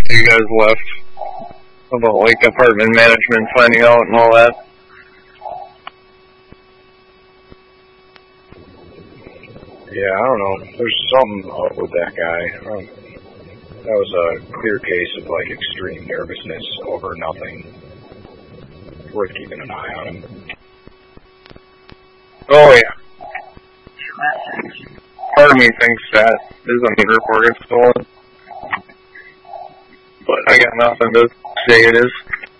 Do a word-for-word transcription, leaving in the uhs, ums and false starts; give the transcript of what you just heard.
you guys left about like apartment management finding out and all that. Yeah, I don't know. There's something up with that guy. Um, that was a clear case of like extreme nervousness over nothing. Worth keeping an eye on him. Oh yeah. Part of me thinks that his underreported stolen, but I got nothing to say it is.